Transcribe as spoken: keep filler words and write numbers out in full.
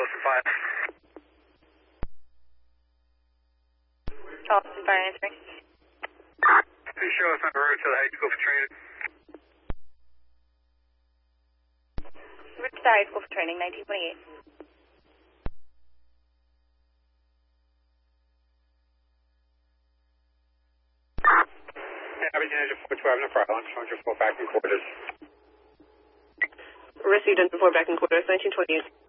Charleston Fire. Charleston Fire answering. Please show us on the road to the high school for training. Route to the high school for training, nineteen twenty-eight. Aberdeen Engine four twelve, no problem. Engine four back in quarters. Received Engine four back in quarters, nineteen twenty-eight.